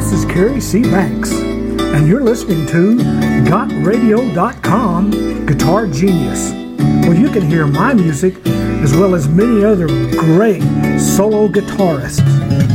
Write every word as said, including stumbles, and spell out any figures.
This is Kerry C. Banks, and you're listening to got radio dot com Guitar Genius, where you can hear my music as well as many other great solo guitarists.